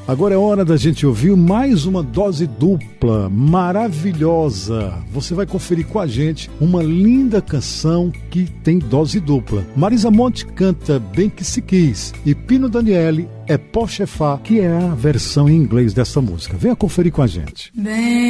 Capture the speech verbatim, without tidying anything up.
Agora é hora da gente ouvir mais uma dose dupla maravilhosa. Você vai conferir com a gente uma linda canção que tem dose dupla. Marisa Monte canta Bem Que Se Quis e Pino Daniele é Pochefá, que é a versão em inglês dessa música. Venha conferir com a gente. Bem